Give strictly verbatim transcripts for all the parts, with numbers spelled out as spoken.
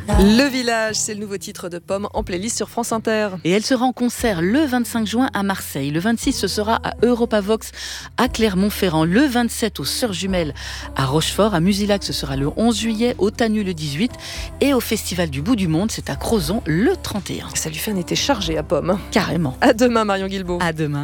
Le Village, c'est le nouveau titre de Pomme en playlist sur France Inter. Et elle sera en concert le vingt-cinq juin à Marseille. Le vingt-six, ce sera à Europavox à Clermont-Ferrand. Le vingt-sept, aux Sœurs Jumelles à Rochefort. À Musilac, ce sera le onze juillet. Au Tanu, le dix-huit. Et au Festival du Bout du Monde, c'est à Crozon, le trente et un. Ça lui fait un été chargé à Pomme. Carrément. À demain, Marion Guilbault. À demain.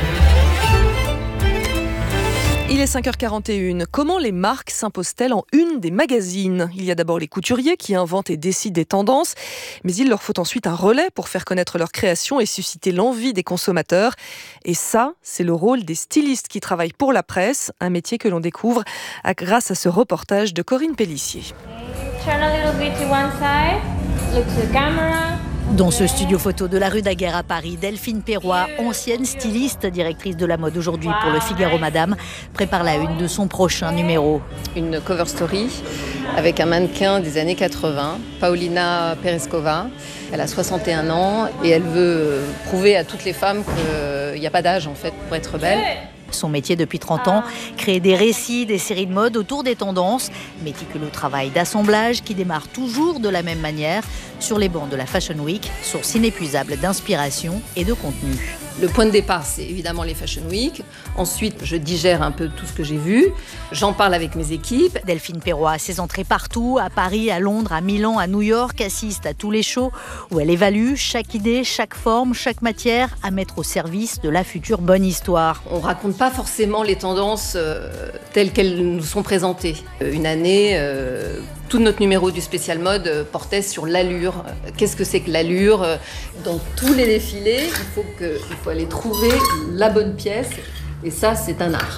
Il est cinq heures quarante et une. Comment les marques s'imposent-elles en une des magazines ? Il y a d'abord les couturiers qui inventent et décident des tendances, mais il leur faut ensuite un relais pour faire connaître leur création et susciter l'envie des consommateurs. Et ça, c'est le rôle des stylistes qui travaillent pour la presse, un métier que l'on découvre grâce à ce reportage de Corinne Pellissier. Turn a little bit to one side, look to the camera. Dans ce studio photo de la rue Daguerre à Paris, Delphine Perrois, ancienne styliste, directrice de la mode aujourd'hui pour le Figaro Madame, prépare la une de son prochain numéro. Une cover story avec un mannequin des années quatre-vingts, Paulina Pereskova. Elle a soixante et un ans et elle veut prouver à toutes les femmes qu'il n'y a pas d'âge en fait pour être belle. Son métier depuis trente ans, créer des récits, des séries de mode autour des tendances. Méticuleux travail d'assemblage qui démarre toujours de la même manière sur les bancs de la Fashion Week, source inépuisable d'inspiration et de contenu. Le point de départ, c'est évidemment les Fashion Week. Ensuite, je digère un peu tout ce que j'ai vu. J'en parle avec mes équipes. Delphine Perrois a ses entrées partout, à Paris, à Londres, à Milan, à New York, assiste à tous les shows où elle évalue chaque idée, chaque forme, chaque matière à mettre au service de la future bonne histoire. On raconte pas forcément les tendances euh, telles qu'elles nous sont présentées. Euh, une année, euh, tout notre numéro du spécial mode euh, portait sur l'allure. Euh, qu'est-ce que c'est que l'allure ? euh, Dans tous les défilés, il faut, que, il faut aller trouver la bonne pièce. Et ça, c'est un art.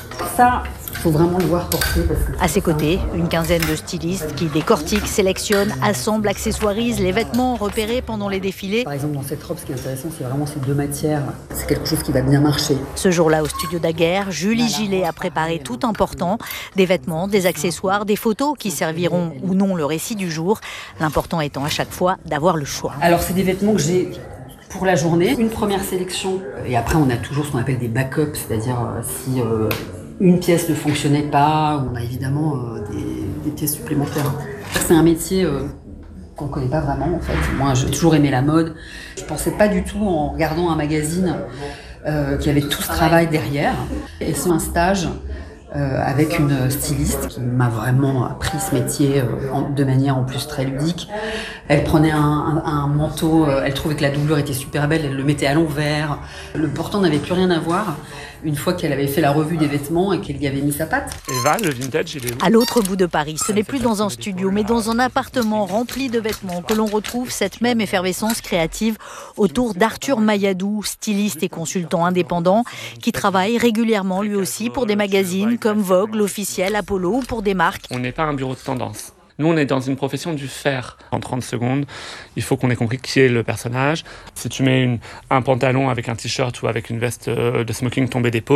Ça, il faut vraiment le voir porter. Parce que... À ses côtés, une quinzaine de stylistes qui décortiquent, sélectionnent, assemblent, accessoirisent les vêtements repérés pendant les défilés. Par exemple, dans cette robe, ce qui est intéressant, c'est vraiment ces deux matières. C'est quelque chose qui va bien marcher. Ce jour-là, au studio Daguerre, Julie Gillet a préparé tout un portant. Des vêtements, des accessoires, des photos qui serviront ou non le récit du jour. L'important étant à chaque fois d'avoir le choix. Alors, c'est des vêtements que j'ai... pour la journée, une première sélection. Et après, on a toujours ce qu'on appelle des backups, c'est-à-dire euh, si euh, une pièce ne fonctionnait pas, on a évidemment euh, des, des pièces supplémentaires. C'est un métier euh, qu'on ne connaît pas vraiment, en fait. Moi, j'ai toujours aimé la mode. Je ne pensais pas du tout, en regardant un magazine, euh, qu'il y avait tout ce travail derrière. Et c'est un stage euh, avec une styliste qui m'a vraiment appris ce métier euh, en, de manière en plus très ludique. Elle prenait un, un, un manteau, euh, elle trouvait que la doublure était super belle, elle le mettait à l'envers. Le portant n'avait plus rien à voir une fois qu'elle avait fait la revue des vêtements et qu'elle y avait mis sa patte. Eva, le vintage, il est où ? À l'autre bout de Paris, ce n'est plus dans un studio, mais dans un appartement rempli de vêtements que l'on retrouve cette même effervescence créative autour d'Arthur Mayadou, styliste et consultant indépendant, qui travaille régulièrement lui aussi pour des magazines comme Vogue, l'Officiel, Apollo ou pour des marques. On n'est pas un bureau de tendance. Nous, on est dans une profession du faire. En trente secondes, il faut qu'on ait compris qui est le personnage. Si tu mets une, un pantalon avec un t-shirt ou avec une veste de smoking tombée d'épaule,